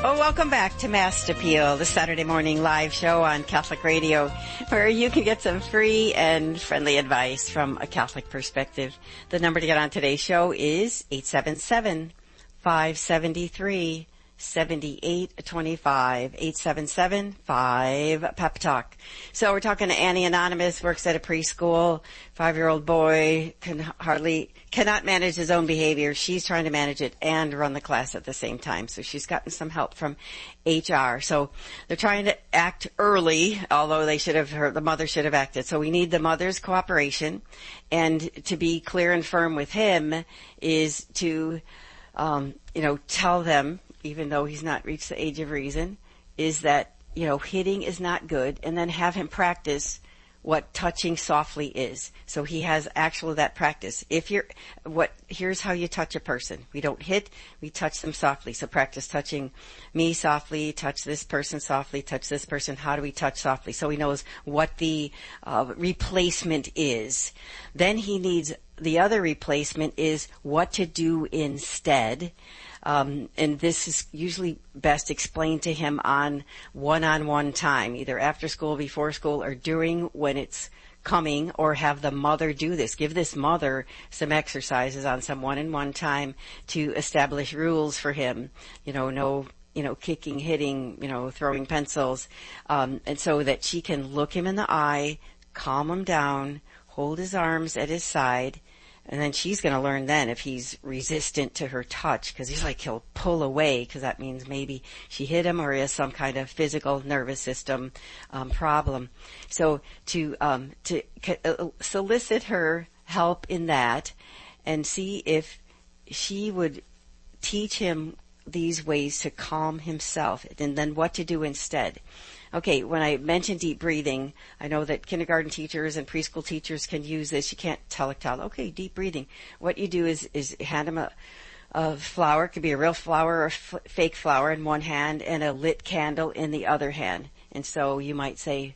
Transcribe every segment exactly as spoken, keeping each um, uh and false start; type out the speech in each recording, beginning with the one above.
Oh, welcome back to Mass Appeal, the Saturday morning live show on Catholic Radio, where you can get some free and friendly advice from a Catholic perspective. The number to get on today's show is eight seven seven, five seven three, seven eight two five, eight seven seven, five Pep Talk. So we're talking to Annie Anonymous, works at a preschool, five-year-old boy, can hardly, cannot manage his own behavior. She's trying to manage it and run the class at the same time. So she's gotten some help from H R. So they're trying to act early, although they should have, her, the mother should have acted. So we need the mother's cooperation. And to be clear and firm with him is to, um, you know, tell them, even though he's not reached the age of reason, is that, you know, hitting is not good, and then have him practice what touching softly is. So he has actual that practice. If you're, what, here's how you touch a person. We don't hit, we touch them softly. So practice touching me softly, touch this person softly, touch this person. How do we touch softly? So he knows what the uh, replacement is. Then he needs, the other replacement is what to do instead. Um, and this is usually best explained to him on one-on-one time, either after school, before school, or during when it's coming, or have the mother do this. Give this mother some exercises on some one-on-one time to establish rules for him. You know, no, you know, kicking, hitting, you know, throwing pencils, um, and so that she can look him in the eye, calm him down, hold his arms at his side. And then she's going to learn then if he's resistant to her touch, because he's like, he'll pull away, because that means maybe she hit him or he has some kind of physical nervous system um, problem. So to um, to uh, solicit her help in that, and see if she would teach him these ways to calm himself, and then what to do instead. Okay, when I mentioned deep breathing, I know that kindergarten teachers and preschool teachers can use this. You can't tell a child, okay, deep breathing. What you do is, is hand them a, a flower. It could be a real flower or f- fake flower in one hand and a lit candle in the other hand. And so you might say,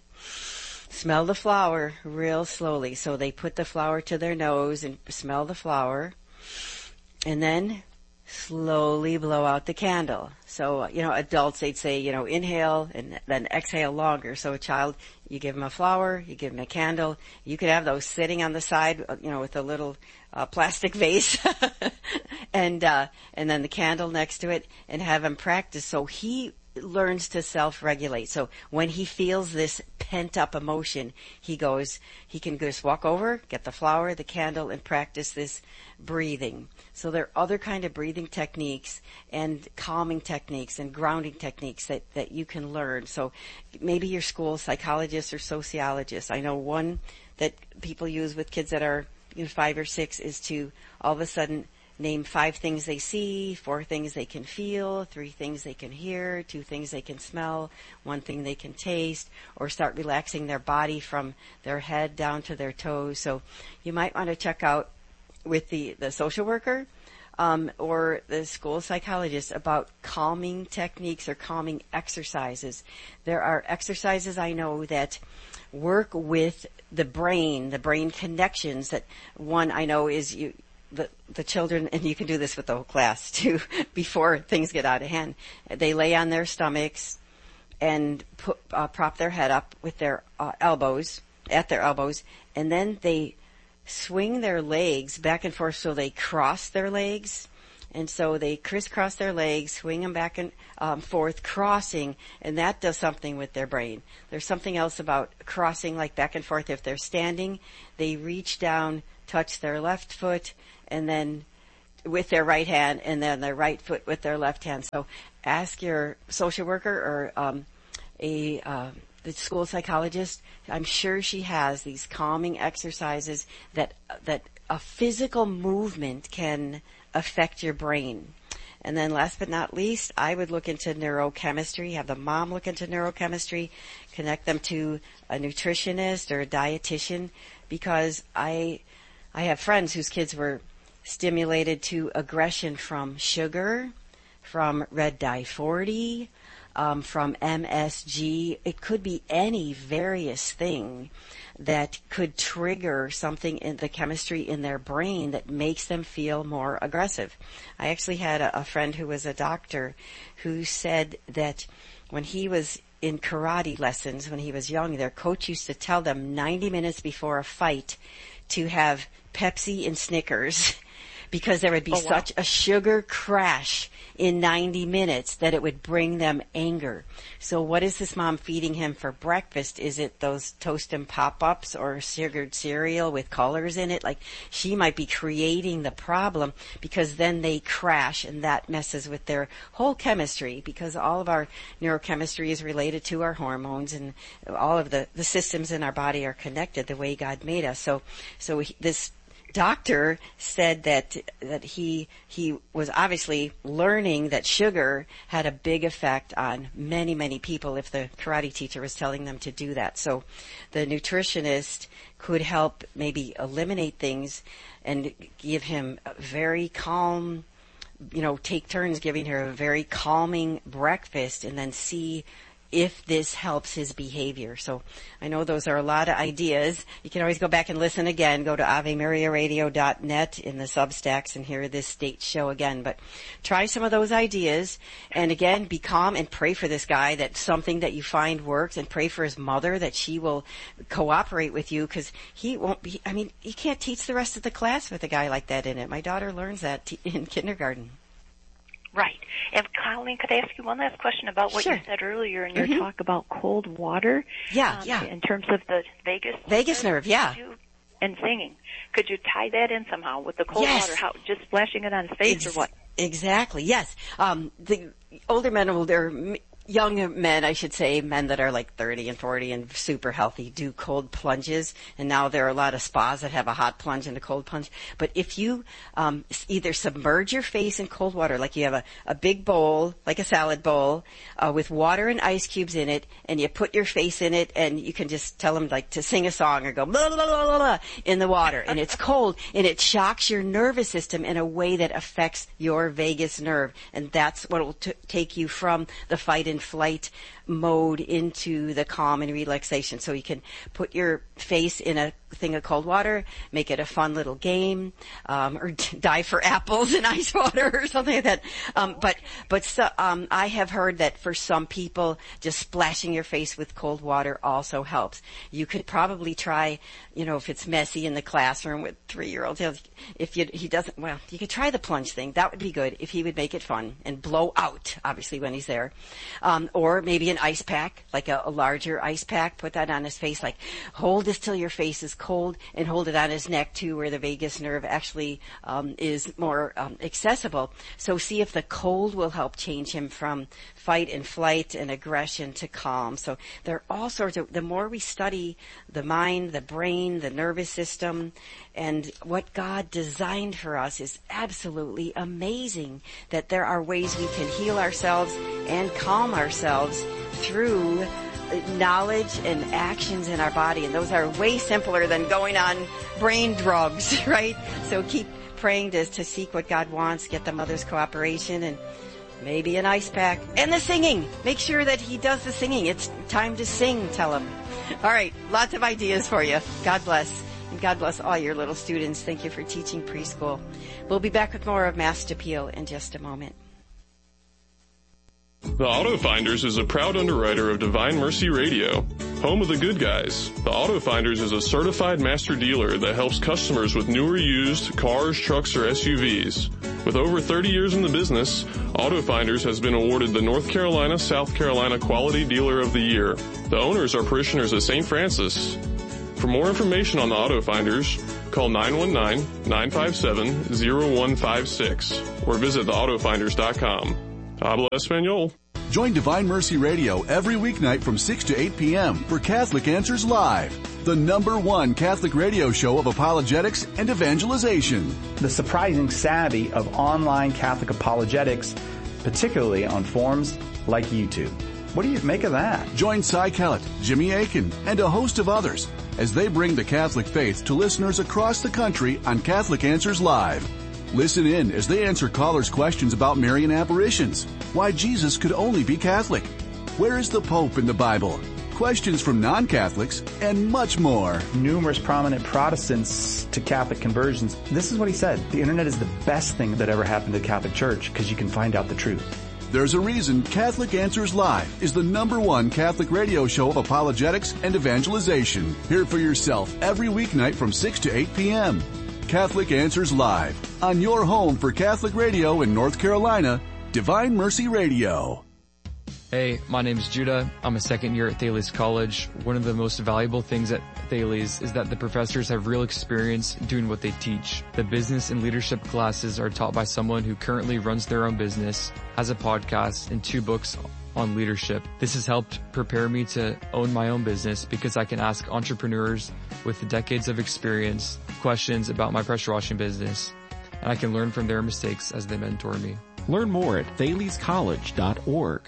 smell the flower real slowly. So they put the flower to their nose and smell the flower. And then slowly blow out the candle. So, you know, adults, they'd say, you know, inhale and then exhale longer. So a child, you give him a flower, you give him a candle. You could have those sitting on the side, you know, with a little uh, plastic vase and, uh, and then the candle next to it, and have him practice so he learns to self-regulate. So when he feels this pent-up emotion, he goes, he can just walk over, get the flower, the candle, and practice this breathing. So there are other kind of breathing techniques and calming techniques and grounding techniques that, that you can learn. So maybe your school psychologist or sociologist. I know one that people use with kids that are, you know, five or six is to all of a sudden name five things they see, four things they can feel, three things they can hear, two things they can smell, one thing they can taste, or start relaxing their body from their head down to their toes. So you might want to check out with the, the social worker um, or the school psychologist about calming techniques or calming exercises. There are exercises I know that work with the brain, the brain connections. That one I know is you, the, the children, and you can do this with the whole class too, before things get out of hand. They lay on their stomachs and put, uh, prop their head up with their uh, elbows, at their elbows, and then they swing their legs back and forth so they cross their legs. And so they crisscross their legs, swing them back and um, forth, crossing, and that does something with their brain. There's something else about crossing, like back and forth. If they're standing, they reach down, touch their left foot, and then with their right hand, and then their right foot with their left hand. So ask your social worker or um, a uh, the school psychologist. I'm sure she has these calming exercises that that a physical movement can affect your brain. And then last but not least, I would look into neurochemistry, have the mom look into neurochemistry, connect them to a nutritionist or a dietitian, because I I have friends whose kids were stimulated to aggression from sugar, from red dye forty, um, from M S G. It could be any various thing that could trigger something in the chemistry in their brain that makes them feel more aggressive. I actually had a, a friend who was a doctor who said that when he was in karate lessons, when he was young, their coach used to tell them ninety minutes before a fight to have Pepsi and Snickers because there would be oh, wow. such a sugar crash in ninety minutes that it would bring them anger. So what is this mom feeding him for breakfast? Is it those toast and pop-ups or sugared cereal with colors in it? Like, she might be creating the problem because then they crash and that messes with their whole chemistry, because all of our neurochemistry is related to our hormones, and all of the, the systems in our body are connected the way God made us. So, so he, this doctor said that that he he was obviously learning that sugar had a big effect on many, many people if the karate teacher was telling them to do that. So the nutritionist could help maybe eliminate things and give him a very calm, you know, take turns giving her a very calming breakfast and then see if this helps his behavior. So I know those are a lot of ideas. You can always go back and listen again. Go to ave maria radio dot net in the Substacks and hear this state show again. But try some of those ideas. And again, be calm and pray for this guy that something that you find works, and pray for his mother that she will cooperate with you, because he won't be, I mean, you can't teach the rest of the class with a guy like that in it. My daughter learns that t- in kindergarten. Right. And Colleen, could I ask you one last question about what sure. you said earlier in your mm-hmm. talk about cold water? Yeah, um, yeah. In terms of the vagus vagus nerve, nerve yeah. You, and singing. Could you tie that in somehow with the cold yes. water? How, just splashing it on his face Ex- or what? Exactly, yes. Um, the older men, older young men, I should say, men that are like thirty and forty and super healthy, do cold plunges. And now there are a lot of spas that have a hot plunge and a cold plunge. But if you um, either submerge your face in cold water, like you have a, a big bowl, like a salad bowl, uh, with water and ice cubes in it, and you put your face in it, and you can just tell them like to sing a song or go blah, blah, blah, blah, blah in the water. And it's cold, and it shocks your nervous system in a way that affects your vagus nerve. And that's what will t- take you from the fight and flight mode into the calm and relaxation. So you can put your face in a thing of cold water, make it a fun little game, um, or dive for apples in ice water or something like that. Um, but, but, so, um, I have heard that for some people, just splashing your face with cold water also helps. You could probably try, you know, if it's messy in the classroom with three-year-olds, if you, he doesn't, well, you could try the plunge thing. That would be good if he would make it fun and blow out, obviously, when he's there. Um, or maybe an ice pack, like a, a larger ice pack, put that on his face, like hold this till your face is cold, and hold it on his neck too, where the vagus nerve actually um, is more um, accessible. So see if the cold will help change him from fight and flight and aggression to calm. So there are all sorts of, the more we study the mind, the brain, the nervous system, and what God designed for us is absolutely amazing, that there are ways we can heal ourselves and calm ourselves through knowledge and actions in our body. And those are way simpler than going on brain drugs, right? So keep praying to, to seek what God wants, get the mother's cooperation, and maybe an ice pack. And the singing. Make sure that he does the singing. It's time to sing, tell him. All right, lots of ideas for you. God bless. And God bless all your little students. Thank you for teaching preschool. We'll be back with more of Masked Appeal in just a moment. The Auto Finders is a proud underwriter of Divine Mercy Radio, home of the good guys. The Auto Finders is a certified master dealer that helps customers with new or used cars, trucks, or S U Vs. With over thirty years in the business, Auto Finders has been awarded the North Carolina, South Carolina Quality Dealer of the Year. The owners are parishioners of Saint Francis. For more information on the Auto Finders, call nine one nine, nine five seven, zero one five six or visit the auto finders dot com. Habla Espanol. Join Divine Mercy Radio every weeknight from six to eight p.m. for Catholic Answers Live, the number one Catholic radio show of apologetics and evangelization. The surprising savvy of online Catholic apologetics, particularly on forums like YouTube. What do you make of that? Join Cy Kellett, Jimmy Akin, and a host of others. as they bring the Catholic faith to listeners across the country on Catholic Answers Live. Listen in as they answer callers' questions about Marian apparitions, why Jesus could only be Catholic, where is the Pope in the Bible, questions from non-Catholics, and much more. Numerous prominent Protestants to Catholic conversions. This is what he said. The internet is the best thing that ever happened to the Catholic Church because you can find out the truth. There's a reason Catholic Answers Live is the number one Catholic radio show of apologetics and evangelization. Hear it for yourself every weeknight from six to eight p.m. Catholic Answers Live on your home for Catholic radio in North Carolina, Divine Mercy Radio. Hey, my name is Judah. I'm a second year at Thales College. One of the most valuable things at Thales is that the professors have real experience doing what they teach. The business and leadership classes are taught by someone who currently runs their own business, has a podcast, and two books on leadership. This has helped prepare me to own my own business because I can ask entrepreneurs with decades of experience questions about my pressure washing business, and I can learn from their mistakes as they mentor me. Learn more at thales college dot org.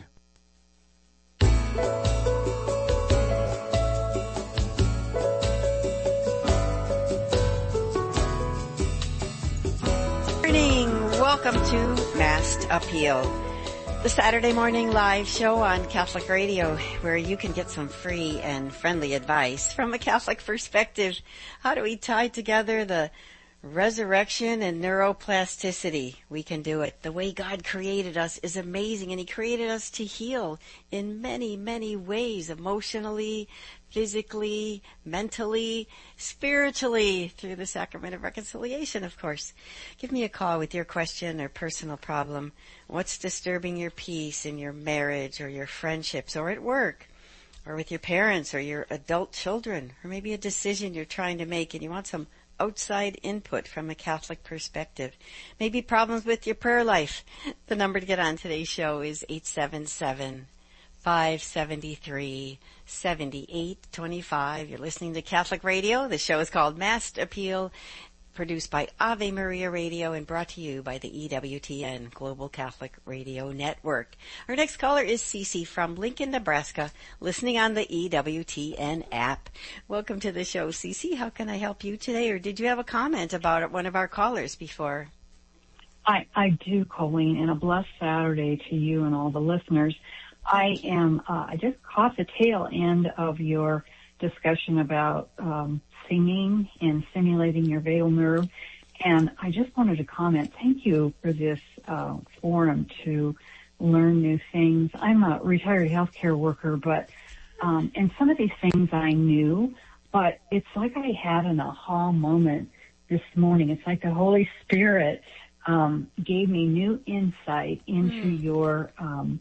Welcome to Masked Appeal, the Saturday morning live show on Catholic Radio, where you can get some free and friendly advice from a Catholic perspective. How do we tie together the resurrection and neuroplasticity? We can do it. The way God created us is amazing, and He created us to heal in many, many ways, emotionally, physically, mentally, spiritually, through the sacrament of reconciliation, of course. Give me a call with your question or personal problem. What's disturbing your peace in your marriage or your friendships or at work or with your parents or your adult children, or maybe a decision you're trying to make and you want some outside input from a Catholic perspective. Maybe problems with your prayer life. The number to get on today's show is eight seven seven, five seven three, seven eight two five. You're listening to Catholic Radio. The show is called Masked Appeal, produced by Ave Maria Radio and brought to you by the E W T N Global Catholic Radio Network. Our next caller is Cece from Lincoln, Nebraska, listening on the E W T N app. Welcome to the show, Cece. How can I help you today? Or did you have a comment about one of our callers before? I, I do, Colleen, and a blessed Saturday to you and all the listeners. I am, uh, I just caught the tail end of your discussion about um, singing and stimulating your vagal nerve, and I just wanted to comment. Thank you for this uh, forum to learn new things. I'm a retired healthcare worker, but um, and some of these things I knew, but it's like I had an aha moment this morning. It's like the Holy Spirit um, gave me new insight into mm. your um,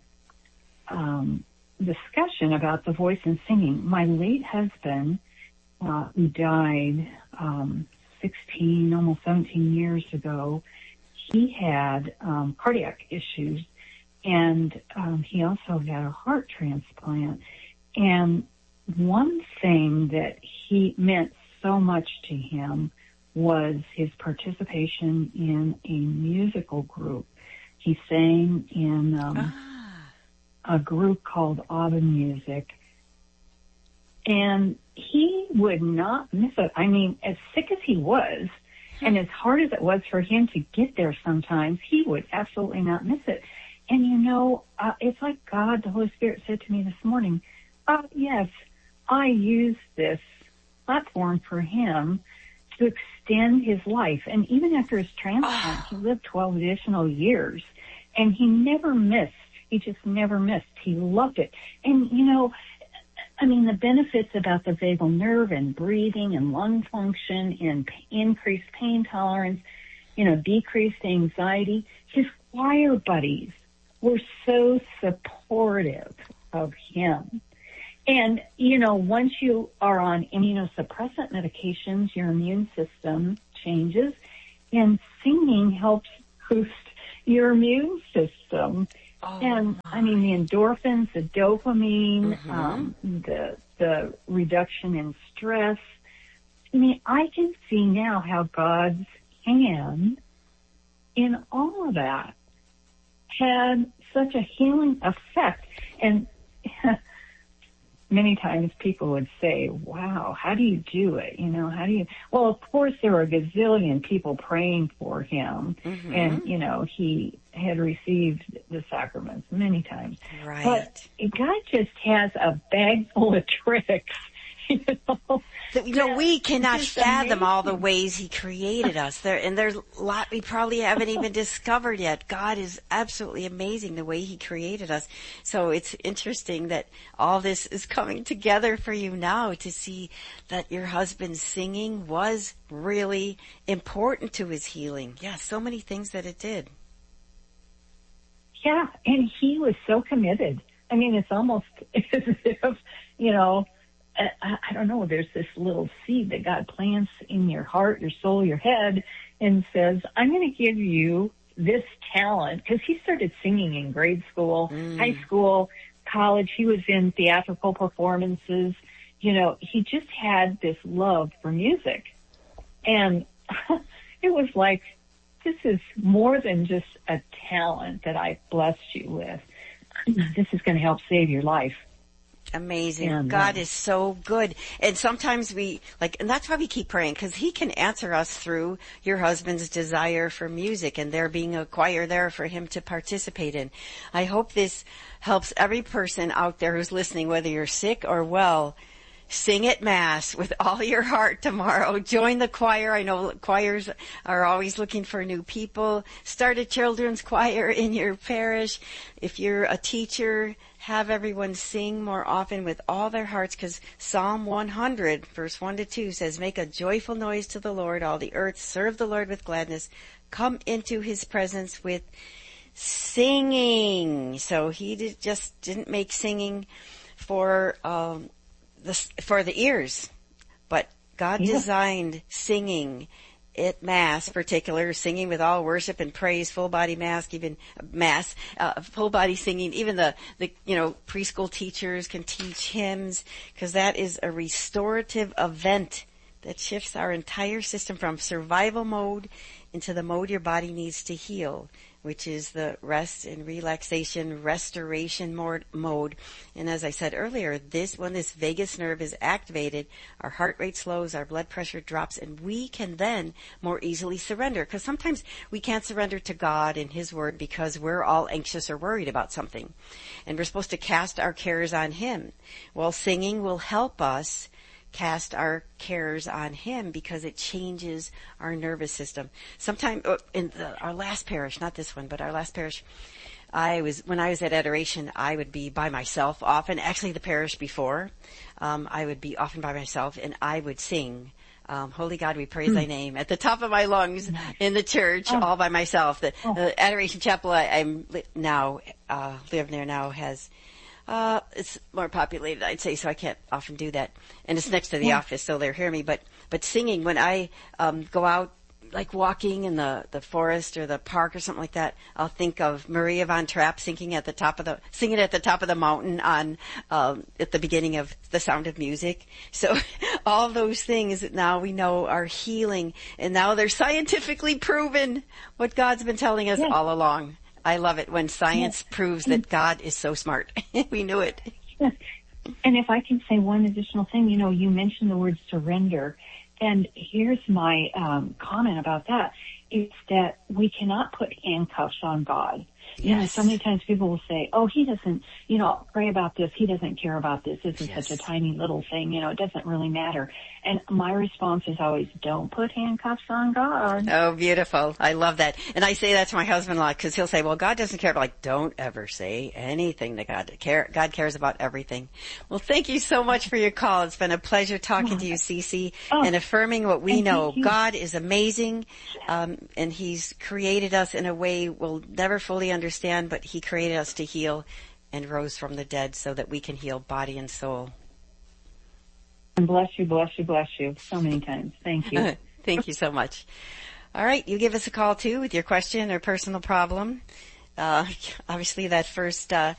um, discussion about the voice and singing. My late husband, uh, who died um, sixteen, almost seventeen years ago, he had um, cardiac issues, and um, he also had a heart transplant. And one thing that he meant so much to him was his participation in a musical group. He sang in um, ah. a group called Abba Music, and he would not miss it. I mean, as sick as he was, and as hard as it was for him to get there sometimes, he would absolutely not miss it. And, you know, uh, it's like God, the Holy Spirit, said to me this morning, uh, yes, I use this platform for him to extend his life. And even after his transplant, oh. he lived twelve additional years, and he never missed. He just never missed. He loved it. And, you know, I mean, the benefits about the vagal nerve and breathing and lung function and p- increased pain tolerance, you know, decreased anxiety. His choir buddies were so supportive of him. And, you know, once you are on immunosuppressant medications, your immune system changes, and singing helps boost your immune system. Oh, and, I mean, the endorphins, the dopamine, mm-hmm. um, the the reduction in stress. I mean, I can see now how God's hand in all of that had such a healing effect. And many times people would say, wow, how do you do it? You know, how do you, well, of course there were a gazillion people praying for him, mm-hmm. and, you know, he had received the sacraments many times. Right. But God just has a bag full of tricks. You know, that, you know, we cannot fathom amazing. all the ways he created us. There, and there's a lot we probably haven't even discovered yet. God is absolutely amazing the way he created us. So it's interesting that all this is coming together for you now to see that your husband's singing was really important to his healing. Yeah, so many things that it did. Yeah, and he was so committed. I mean, it's almost as if, you know, I, I don't know, there's this little seed that God plants in your heart, your soul, your head, and says, I'm going to give you this talent. Because he started singing in grade school, mm. high school, college. He was in theatrical performances. You know, he just had this love for music. And it was like, this is more than just a talent that I blessed you with. This is going to help save your life. Amazing. And, God uh, is so good. And sometimes we, like, and that's why we keep praying, because he can answer us through your husband's desire for music and there being a choir there for him to participate in. I hope this helps every person out there who's listening, whether you're sick or well. Sing at Mass with all your heart tomorrow. Join the choir. I know choirs are always looking for new people. Start a children's choir in your parish. If you're a teacher, have everyone sing more often with all their hearts, because Psalm one hundred, verse one to two says, make a joyful noise to the Lord, all the earth. Serve the Lord with gladness. Come into his presence with singing. So he did, just didn't make singing for um The, for the ears, but God yeah. designed singing at Mass, particular singing with all worship and praise, full body mass, even mass, uh, full body singing. Even the the you know preschool teachers can teach hymns, because that is a restorative event that shifts our entire system from survival mode into the mode your body needs to heal, which is the rest and relaxation, restoration mode. And as I said earlier, this when this vagus nerve is activated, our heart rate slows, our blood pressure drops, and we can then more easily surrender. Because sometimes we can't surrender to God and his word because we're all anxious or worried about something. And we're supposed to cast our cares on him. Well, singing will help us cast our cares on him, because it changes our nervous system. Sometime in the, our last parish, not this one, but our last parish, I was, when I was at adoration, I would be by myself often. Actually, the parish before, um, I would be often by myself, and I would sing, um, Holy God, we praise hmm. thy name, at the top of my lungs in the church, oh. all by myself. The, oh. the Adoration Chapel I, I'm now, uh, live there now has, Uh, it's more populated, I'd say, so I can't often do that. And it's next to the yeah. office, so they'll hear me. But, but singing, when I, um, go out, like walking in the, the forest or the park or something like that, I'll think of Maria von Trapp singing at the top of the, singing at the top of the mountain on, um, at the beginning of The Sound of Music. So all those things that now we know are healing, and now they're scientifically proven, what God's been telling us yeah. all along. I love it when science yes. proves that God is so smart. We knew it. Yes. And if I can say one additional thing, you know, you mentioned the word surrender. And here's my um, comment about that. It's that we cannot put handcuffs on God. Yes. You know, so many times people will say, oh, he doesn't, you know, pray about this. He doesn't care about this. This is yes. such a tiny little thing. You know, it doesn't really matter. And my response is always, don't put handcuffs on God. Oh, beautiful. I love that. And I say that to my husband a lot, because he'll say, well, God doesn't care. But like, don't ever say anything to God. Care, God cares about everything. Well, thank you so much for your call. It's been a pleasure talking oh, to you, Cece, oh, and affirming what we know. God is amazing, um, and he's created us in a way we'll never fully understand, but he created us to heal and rose from the dead so that we can heal body and soul. And bless you, bless you, bless you so many times. Thank you. Thank you so much. All right, you give us a call too with your question or personal problem. Uh, obviously that first, uh,